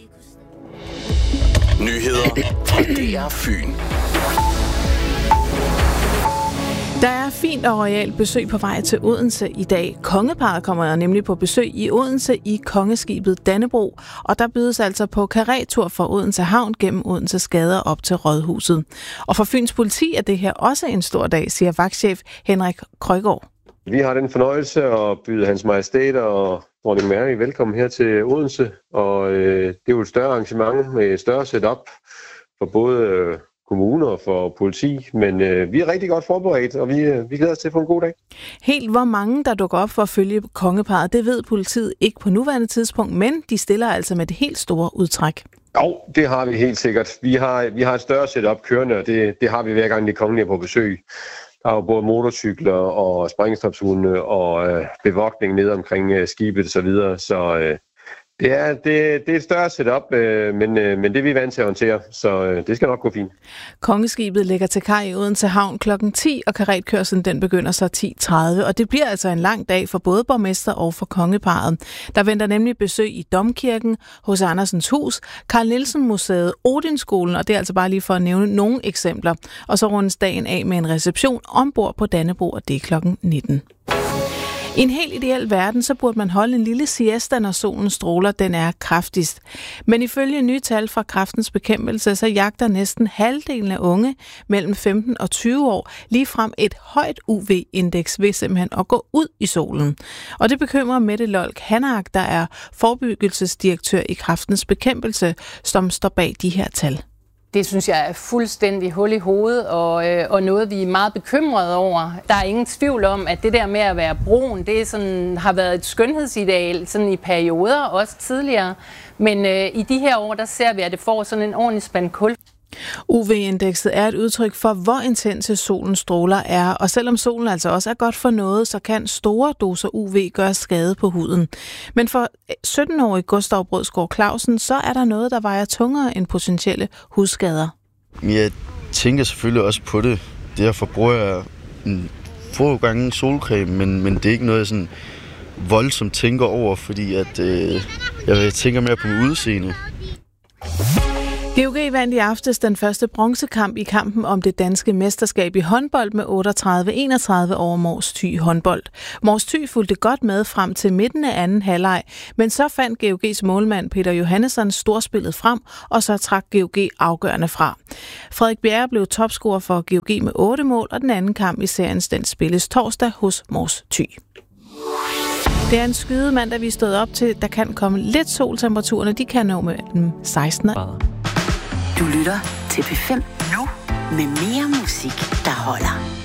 Nyheder fra DR Fyn. Der er fint og royalt besøg på vej til Odense i dag. Kongeparret kommer nemlig på besøg i Odense i kongeskibet Dannebrog, og der bydes altså på karretur fra Odense Havn gennem Odenses gader op til Rådhuset. Og for Fyns politi er det her også en stor dag, siger vagtchef Henrik Krøgaard. Vi har den fornøjelse at byde Hans Majestæt og Dronning Mary velkommen her til Odense, og det er jo et større arrangement med et større setup for både kommuner og for politi, men vi er rigtig godt forberedt, og vi glæder os til at få en god dag. Helt hvor mange, der dukker op for at følge kongeparret, det ved politiet ikke på nuværende tidspunkt, men de stiller altså med det helt store udtræk. Jo, det har vi helt sikkert. Vi har et større setup kørende, og det har vi hver gang de kongelige er på besøg. Der er jo både motorcykler og sprængstoppeshunde og bevogtning ned omkring skibet og så videre, så det er et større setup, men det er vi vant til at håndtere, så det skal nok gå fint. Kongeskibet ligger til kaj i Odense Havn kl. 10, og karretkørslen den begynder så 10:30. Og det bliver altså en lang dag for både borgmester og for kongeparret. Der venter nemlig besøg i Domkirken, hos Andersens Hus, Carl Nielsen Museet, Odinskolen, og det er altså bare lige for at nævne nogle eksempler. Og så rundes dagen af med en reception ombord på Dannebrog, og det er kl. 19. I en helt ideel verden, så burde man holde en lille siesta, når solen stråler, den er kraftigst. Men ifølge nye tal fra Kræftens Bekæmpelse, så jagter næsten halvdelen af unge mellem 15 og 20 år ligefrem et højt UV-indeks ved simpelthen at gå ud i solen. Og det bekymrer Mette Lolk Hannak, der er forebyggelsesdirektør i Kræftens Bekæmpelse, som står bag de her tal. Det synes jeg er fuldstændig hul i hovedet, og noget, vi er meget bekymrede over. Der er ingen tvivl om, at det der med at være brun, det sådan, har været et skønhedsideal sådan i perioder, også tidligere. Men i de her år, der ser vi, at det får sådan en ordentlig spand kul. UV-indekset er et udtryk for, hvor intense solens stråler er, og selvom solen altså også er godt for noget, så kan store doser UV gøre skade på huden. Men for 17-årig Gustav Brødsgaard Clausen, så er der noget, der vejer tungere end potentielle hudskader. Jeg tænker selvfølgelig også på det. Derfor bruger jeg få gange solcreme, men det er ikke noget, jeg sådan voldsomt tænker over, fordi at, jeg tænker mere på mit udseende. GOG vandt i aftes den første bronzekamp i kampen om det danske mesterskab i håndbold med 38-31 over Mors Thy håndbold. Mors Thy fulgte godt med frem til midten af anden halvleg, men så fandt GOG's målmand Peter Johannesson storspillet frem, og så trak GOG afgørende fra. Frederik Bjerre blev topscorer for GOG med 8 mål, og den anden kamp i serien den spilles torsdag hos Mors Thy. Det er en skyde mandag, vi er stået op til. Der kan komme lidt sol. Temperaturerne de kan nå mellem 16 grader. Du lytter til P5 nu med mere musik, der holder.